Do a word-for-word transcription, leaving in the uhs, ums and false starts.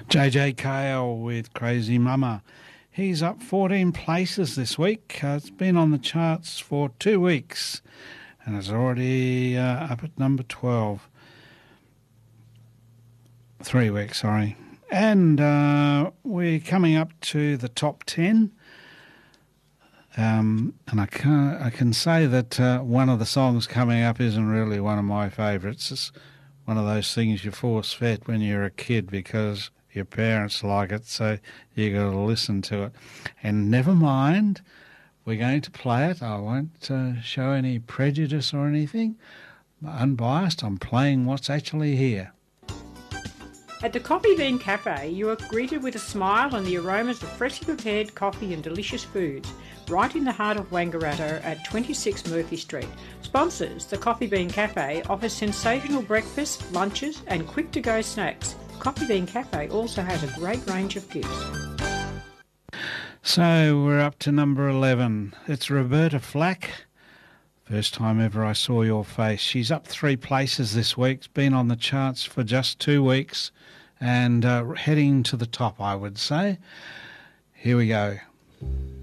J J Cale with Crazy Mama. He's up fourteen places this week. Uh, it's been on the charts for two weeks and it's already uh, up at number twelve. Three weeks, sorry. And uh, we're coming up to the top ten. Um, and I can I can say that uh, one of the songs coming up isn't really one of my favourites. It's one of those things you force fed when you're a kid because your parents like it, so you got to listen to it. And never mind, we're going to play it. I won't uh, show any prejudice or anything. Unbiased, I'm playing what's actually here. At the Coffee Bean Cafe, you are greeted with a smile and the aromas of freshly prepared coffee and delicious foods, right in the heart of Wangaratta at twenty-six Murphy Street. Sponsors, the Coffee Bean Cafe offers sensational breakfasts, lunches and quick-to-go snacks. Coffee Bean Cafe also has a great range of gifts. So we're up to number eleven. It's Roberta Flack. First time ever I saw your face. She's up three places this week. It's been on the charts for just two weeks and uh, heading to the top, I would say. Here we go.